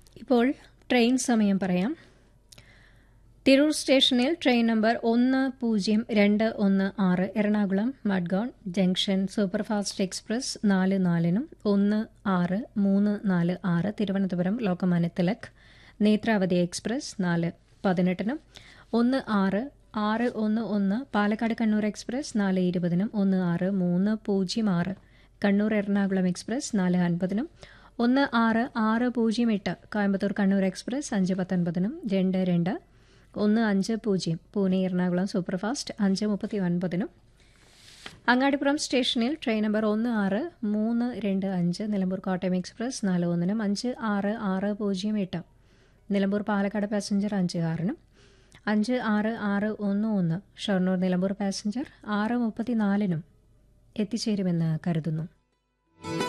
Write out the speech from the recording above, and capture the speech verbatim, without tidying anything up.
ഇപ്പോൾ ട്രെയിൻ സമയം പറയാം. തിരൂർ സ്റ്റേഷനിൽ ട്രെയിൻ നമ്പർ ഒന്ന് പൂജ്യം രണ്ട് ഒന്ന് ആറ് Ernakulam Madgaon junction superfast express നാല് നാലിനും ഒന്ന് ആറ് മൂന്ന് നാല് ആറ് തിരുവനന്തപുരം ലോകമാന്യ തിലക് നേത്രാവതി എക്സ്പ്രസ് നാല് പതിനെട്ടിനും ഒന്ന് ആറ് ആറ് ഒന്ന് ഒന്ന് പാലക്കാട് കണ്ണൂർ എക്സ്പ്രസ് നാല് ഇരുപതിനും ഒന്ന് ആറ് മൂന്ന് പൂജ്യം ആറ് കണ്ണൂർ എറണാകുളം എക്സ്പ്രസ് നാല് അൻപതിനും ഒന്ന് ആറ് ആറ് പൂജ്യം എട്ട് കോയമ്പത്തൂർ കണ്ണൂർ എക്സ്പ്രസ് അഞ്ച് പത്തൊൻപതിനും രണ്ട് രണ്ട് ഒന്ന് അഞ്ച് പൂജ്യം പൂനെ എറണാകുളം സൂപ്പർഫാസ്റ്റ് അഞ്ച് മുപ്പത്തി ഒൻപതിനും അങ്ങാടിപ്പുറം സ്റ്റേഷനിൽ ട്രെയിൻ നമ്പർ ഒന്ന് ആറ് മൂന്ന് രണ്ട് അഞ്ച് നിലമ്പൂർ കോട്ടയം എക്സ്പ്രസ് നാല് ഒന്നിനും അഞ്ച് ആറ് ആറ് പൂജ്യം എട്ട് നിലമ്പൂർ പാലക്കാട് പാസഞ്ചർ അഞ്ച് ആറിനും അഞ്ച് ആറ് ആറ് ഒന്ന് ഒന്ന് ഷൊർണൂർ നിലമ്പൂർ പാസഞ്ചർ ആറ് മുപ്പത്തി നാലിനും എത്തിച്ചേരുമെന്ന് കരുതുന്നു.